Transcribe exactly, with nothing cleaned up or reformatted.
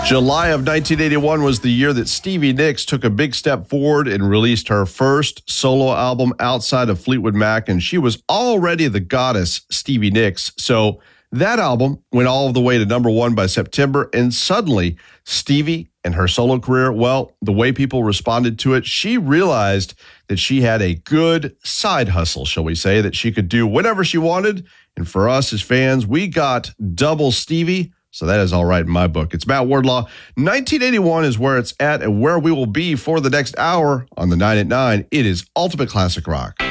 July of nineteen eighty-one was the year that Stevie Nicks took a big step forward and released her first solo album outside of Fleetwood Mac, and she was already the goddess Stevie Nicks. So that album went all the way to number one by September, and suddenly Stevie and her solo career, well, the way people responded to it, she realized that she had a good side hustle, shall we say, that she could do whatever she wanted. And for us as fans, we got double Stevie. So that is all right in my book. It's Matt Wardlaw. nineteen eighty-one is where it's at and where we will be for the next hour on the nine at nine. It is Ultimate Classic Rock.